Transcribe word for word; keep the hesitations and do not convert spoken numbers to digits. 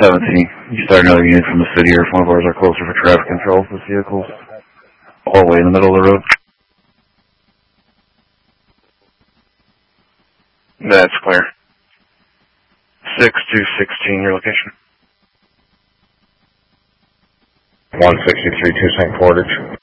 seventeen. You start another unit from the city, or if one of ours are closer for traffic control for vehicles. All the way in the middle of the road. That's clear. six two sixteen, your location. one sixty-three, two Saint Portage.